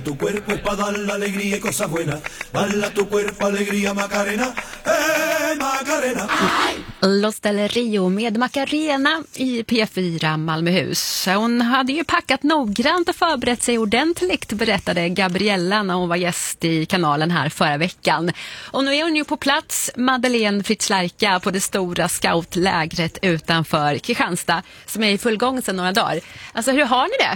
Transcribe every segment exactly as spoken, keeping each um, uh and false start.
Tu cuerpo es para dar la alegría y cosas buenas. Dale a tu cuerpo alegría, Macarena. Eh, Macarena. Los Del Rio med Macarena i P fyra Malmöhus. Hon hade ju packat noggrant och förberett sig ordentligt, berättade Gabriella när hon var gäst i kanalen här förra veckan. Och nu är hon ju på plats, Madeleine Fritzlarka, på det stora scoutlägret utanför Kristianstad, som är i full gång sedan några dagar. Alltså, hur har ni det?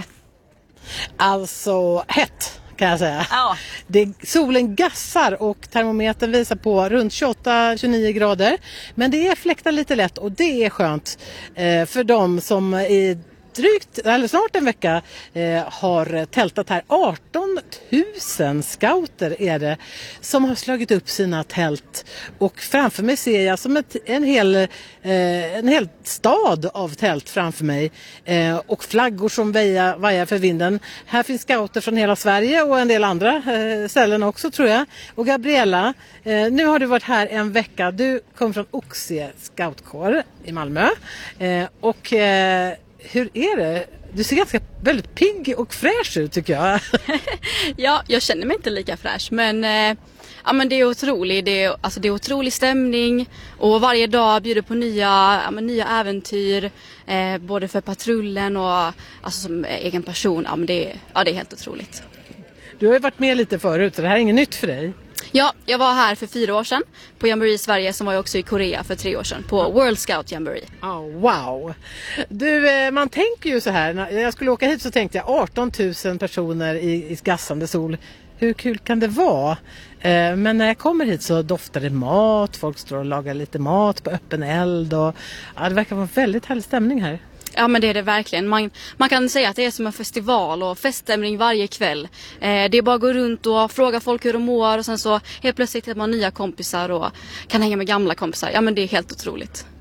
Alltså hett kan jag säga. Ja. Det, solen gassar och termometern visar på runt tjugoåtta till tjugonio grader. Men det är fläktar lite lätt och det är skönt eh, för de som är drygt, eller snart en vecka eh, har tältat här. arton tusen scouter är det som har slagit upp sina tält, och framför mig ser jag som ett, en, hel, eh, en hel stad av tält framför mig eh, och flaggor som vajar, vajar för vinden. Här finns scouter från hela Sverige och en del andra eh, ställen också, tror jag. Och Gabriella, eh, nu har du varit här en vecka. Du kom från Oxie scoutkår i Malmö eh, och eh, hur är det? Du ser ganska väldigt pigg och fräsch ut, tycker jag. Ja, jag känner mig inte lika fräsch, men, eh, ja, men det är otroligt. Det är, alltså, det är otrolig stämning och varje dag bjuder på nya, ja, men, nya äventyr, eh, både för patrullen och alltså, som egen person. Ja, men det, ja, det är helt otroligt. Du har ju varit med lite förut, så det här är inget nytt för dig. Ja, jag var här för fyra år sedan på Jamboree i Sverige, som var jag också i Korea för tre år sedan på World Scout Jamboree. Oh, wow! Du, man tänker ju så här, när jag skulle åka hit så tänkte jag arton tusen personer i, i gassande sol. Hur kul kan det vara? Men när jag kommer hit så doftar det mat, folk står och lagar lite mat på öppen eld och ja, det verkar vara en väldigt härlig stämning här. Ja, men det är det verkligen. Man, man kan säga att det är som en festival och feststämning varje kväll. Eh, det är bara att gå runt och fråga folk hur de mår, och sen så helt plötsligt hittar man nya kompisar och kan hänga med gamla kompisar. Ja, men det är helt otroligt.